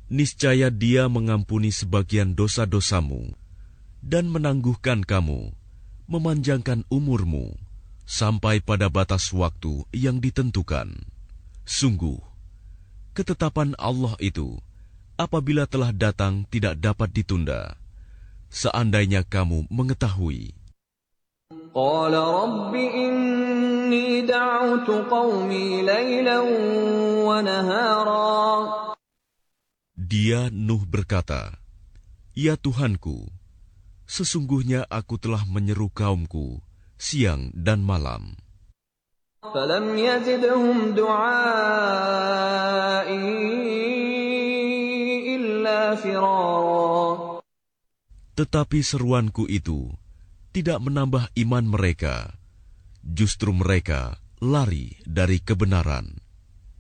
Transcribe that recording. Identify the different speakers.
Speaker 1: niscaya Dia mengampuni sebagian dosa-dosamu dan menangguhkan kamu, memanjangkan umurmu sampai pada batas waktu yang ditentukan. Sungguh, ketetapan Allah itu apabila telah datang tidak dapat ditunda. Seandainya kamu mengetahui.
Speaker 2: Qala rabbi inni da'utu qaumi laylan wa nahara.
Speaker 1: Dia Nuh berkata, "Ya Tuhanku, sesungguhnya aku telah menyeru kaumku siang dan malam.
Speaker 2: Falam yazidhum du'ai illa firara."
Speaker 1: Tetapi seruanku itu tidak menambah iman mereka, justru mereka lari dari kebenaran.